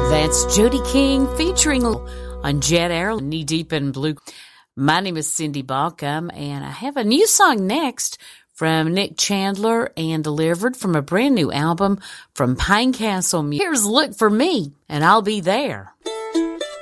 That's Jody King featuring on Jet Air, Knee Deep in Blue. My name is Cindy Balcom, and I have a new song next from Nick Chandler and delivered from a brand new album from Pine Castle Music. Here's Look for Me, and I'll be there.